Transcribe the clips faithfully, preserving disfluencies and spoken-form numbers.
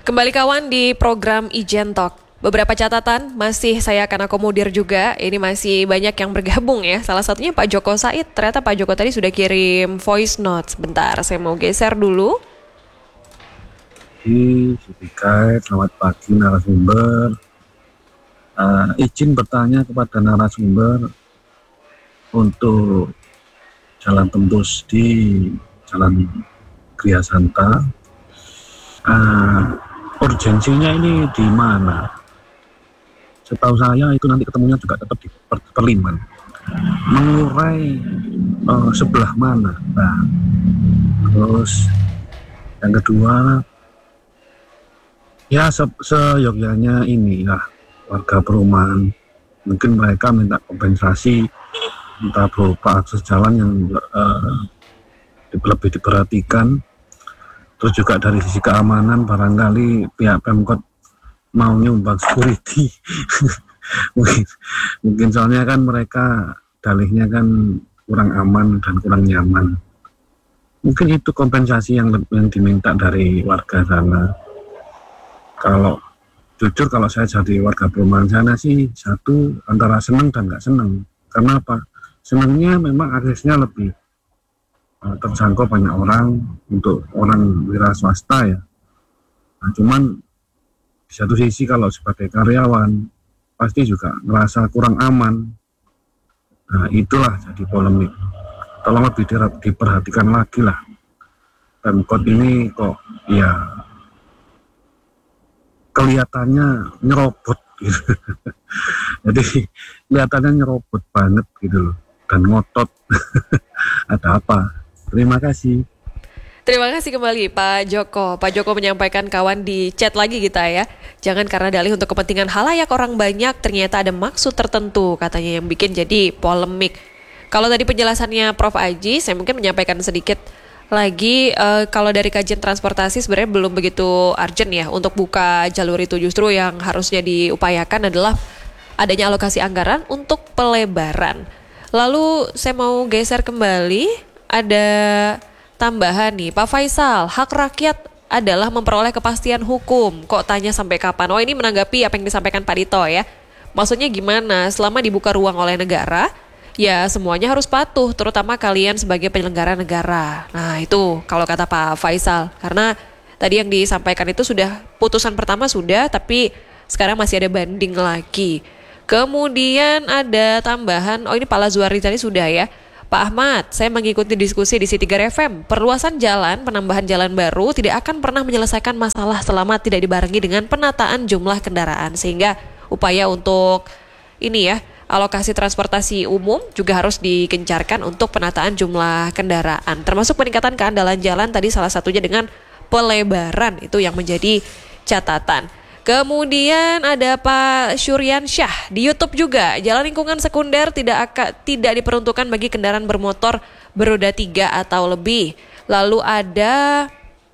Kembali kawan di program Ijen Talk. Beberapa catatan masih saya akan akomodir juga. Ini masih banyak yang bergabung ya. Salah satunya Pak Joko Said. Ternyata Pak Joko tadi sudah kirim voice note. Sebentar, saya mau geser dulu. Pagi, Sitikai, selamat pagi narasumber. Uh, izin bertanya kepada narasumber untuk jalan tembus di Jalan Gria Santa. Uh, urgensinya ini di mana? Setahu saya itu nanti ketemunya juga tetap di per Perliman. Mengurai uh, sebelah mana? Nah, terus yang kedua, ya se seyogyanya ini lah warga perumahan, mungkin mereka minta kompensasi entah berupa akses jalan yang uh, lebih diperhatikan. Terus juga dari sisi keamanan barangkali pihak Pemkot mau nyumbang security. mungkin, mungkin soalnya kan mereka dalihnya kan kurang aman dan kurang nyaman. Mungkin itu kompensasi yang yang diminta dari warga sana. Kalau jujur kalau saya jadi warga perumahan sana sih satu antara senang dan nggak senang. Karena apa? Senangnya memang aksesnya lebih uh, terjangkau banyak orang untuk orang wira swasta ya. Nah, cuman di satu sisi kalau sebagai karyawan pasti juga merasa kurang aman. Nah itulah jadi polemik. Tolong lebih diperhatikan lagi lah. Pemkot ini kok ya kelihatannya nyerobot gitu. Jadi kelihatannya nyerobot banget gitu loh dan ngotot. Ada apa? Terima kasih. Terima kasih kembali Pak Joko. Pak Joko menyampaikan kawan di chat lagi kita ya. Jangan karena dalih untuk kepentingan halayak orang banyak ternyata ada maksud tertentu katanya yang bikin jadi polemik. Kalau tadi penjelasannya Prof Aji, saya mungkin menyampaikan sedikit lagi uh, kalau dari kajian transportasi sebenarnya belum begitu urgent ya untuk buka jalur itu. Justru yang harusnya diupayakan adalah adanya alokasi anggaran untuk pelebaran. Lalu saya mau geser kembali, ada tambahan nih Pak Faisal, hak rakyat adalah memperoleh kepastian hukum. Kok tanya sampai kapan? Oh ini menanggapi apa yang disampaikan Pak Dito ya. Maksudnya gimana? Selama dibuka ruang oleh negara, ya semuanya harus patuh, terutama kalian sebagai penyelenggara negara. Nah itu kalau kata Pak Faisal, karena tadi yang disampaikan itu sudah putusan pertama sudah, tapi sekarang masih ada banding lagi. Kemudian ada tambahan, oh ini Pak Lazuardi tadi sudah ya. Pak Ahmad, saya mengikuti diskusi di City Gar F M. Perluasan jalan, penambahan jalan baru tidak akan pernah menyelesaikan masalah selama tidak dibarengi dengan penataan jumlah kendaraan. Sehingga upaya untuk ini ya, alokasi transportasi umum juga harus digencarkan untuk penataan jumlah kendaraan. Termasuk peningkatan keandalan jalan tadi salah satunya dengan pelebaran, itu yang menjadi catatan. Kemudian ada Pak Syurian Syah di YouTube juga, jalan lingkungan sekunder tidak akan, tidak diperuntukkan bagi kendaraan bermotor beroda tiga atau lebih. Lalu ada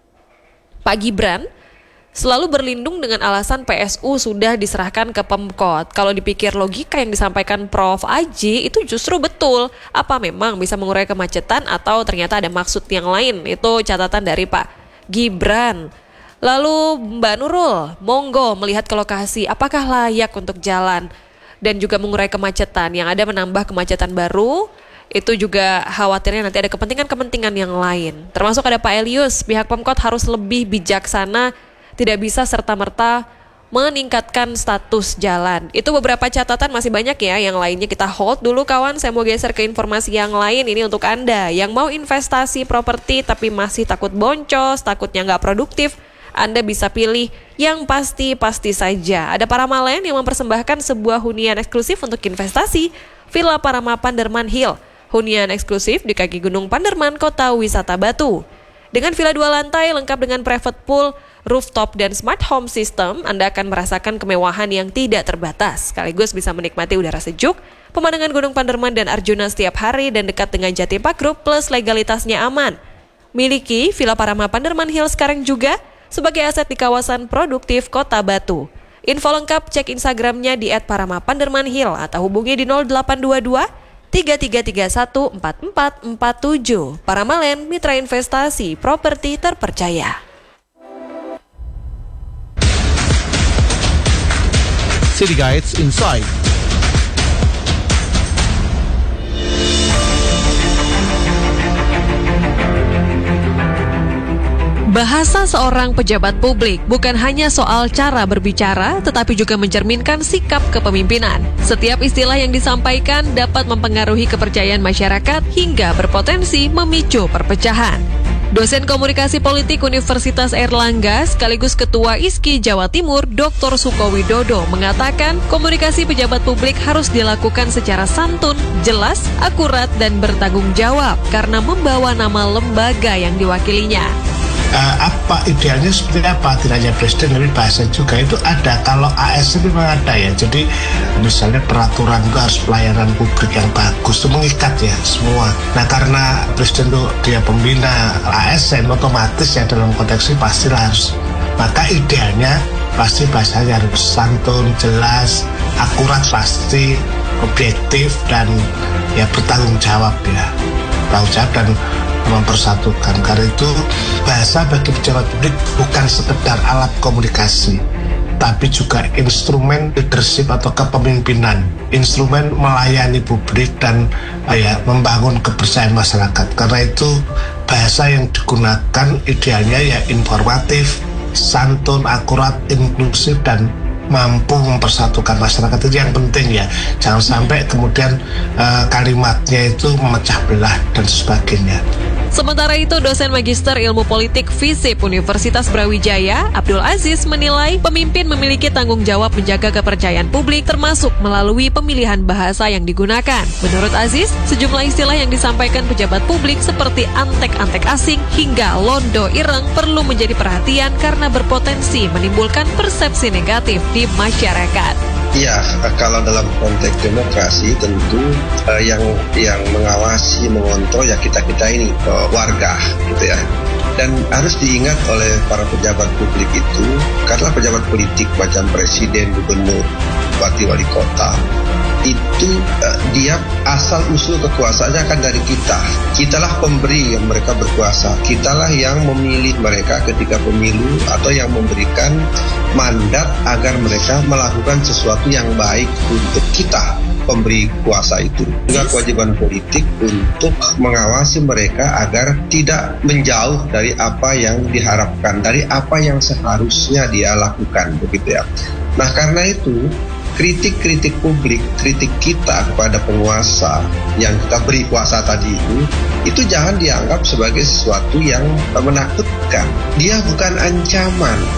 Pak Gibran, selalu berlindung dengan alasan P S U sudah diserahkan ke Pemkot. Kalau dipikir logika yang disampaikan Prof Aji itu justru betul. Apa memang bisa mengurai kemacetan atau ternyata ada maksud yang lain? Itu catatan dari Pak Gibran. Lalu Mbak Nurul, monggo melihat ke lokasi apakah layak untuk jalan dan juga mengurai kemacetan. Yang ada menambah kemacetan baru, itu juga khawatirnya nanti ada kepentingan-kepentingan yang lain. Termasuk ada Pak Elius, pihak Pemkot harus lebih bijaksana, tidak bisa serta-merta meningkatkan status jalan. Itu beberapa catatan, masih banyak ya. Yang lainnya kita hold dulu kawan. Saya mau geser ke informasi yang lain. Ini untuk Anda yang mau investasi properti tapi masih takut boncos, takutnya nggak produktif. Anda bisa pilih yang pasti-pasti saja. Ada Paramalen yang mempersembahkan sebuah hunian eksklusif untuk investasi. Villa Parama Panderman Hill. Hunian eksklusif di kaki Gunung Panderman, Kota Wisata Batu. Dengan villa dua lantai lengkap dengan private pool, rooftop, dan smart home system, Anda akan merasakan kemewahan yang tidak terbatas. Sekaligus bisa menikmati udara sejuk, pemandangan Gunung Panderman dan Arjuna setiap hari, dan dekat dengan Jatimpak Group, plus legalitasnya aman. Miliki Villa Parama Panderman Hill sekarang juga sebagai aset di kawasan produktif Kota Batu. Info lengkap cek Instagramnya di et parama panderman hill atau hubungi di nol delapan dua dua tiga tiga tiga satu empat empat empat tujuh. Paramalen, mitra investasi properti terpercaya. City Guides Insight. Bahasa seorang pejabat publik bukan hanya soal cara berbicara, tetapi juga mencerminkan sikap kepemimpinan. Setiap istilah yang disampaikan dapat mempengaruhi kepercayaan masyarakat hingga berpotensi memicu perpecahan. Dosen Komunikasi Politik Universitas Airlangga sekaligus Ketua I S K I Jawa Timur, Doktor Sukowidodo mengatakan komunikasi pejabat publik harus dilakukan secara santun, jelas, akurat, dan bertanggung jawab karena membawa nama lembaga yang diwakilinya. Uh, apa idealnya seperti apa, tidak hanya presiden tapi bahasa juga itu ada. Kalau A S N memang ada ya, jadi misalnya peraturan juga harus pelayanan publik yang bagus, itu mengikat ya semua. Nah karena presiden itu dia pembina A S N, otomatis ya dalam konteks ini pastilah harus, maka idealnya pasti bahasanya harus santun, jelas, akurat, pasti objektif, dan ya bertanggung jawab ya, bertanggung jawab dan mempersatukan. Karena itu bahasa bagi pejabat publik bukan sekedar alat komunikasi, tapi juga instrumen leadership atau kepemimpinan, instrumen melayani publik dan ya, membangun kepercayaan masyarakat. Karena itu bahasa yang digunakan idealnya ya informatif, santun, akurat, inklusif, dan mampu mempersatukan masyarakat. Itu yang penting ya, jangan sampai kemudian uh, kalimatnya itu memecah belah dan sebagainya. Sementara itu, dosen Magister Ilmu Politik FISIP Universitas Brawijaya, Abdul Aziz, menilai pemimpin memiliki tanggung jawab menjaga kepercayaan publik termasuk melalui pemilihan bahasa yang digunakan. Menurut Aziz, sejumlah istilah yang disampaikan pejabat publik seperti antek-antek asing hingga londo ireng perlu menjadi perhatian karena berpotensi menimbulkan persepsi negatif di masyarakat. Ya, kalau dalam konteks demokrasi tentu uh, yang yang mengawasi, mengontrol ya kita-kita ini uh, warga gitu ya. Dan harus diingat oleh para pejabat publik itu, karena pejabat politik macam presiden, gubernur, bupati, wali kota, itu uh, dia asal usul kekuasaannya akan dari kita. Kitalah pemberi yang mereka berkuasa. Kitalah yang memilih mereka ketika pemilu atau yang memberikan mandat agar mereka melakukan sesuatu yang baik untuk kita, pemberi kuasa itu. Juga kewajiban politik untuk mengawasi mereka agar tidak menjauh dari apa yang diharapkan, dari apa yang seharusnya dia lakukan, begitu ya. Nah, karena itu kritik-kritik publik, kritik kita kepada penguasa yang kita beri kuasa tadi itu, itu jangan dianggap sebagai sesuatu yang menakutkan. Dia bukan ancaman.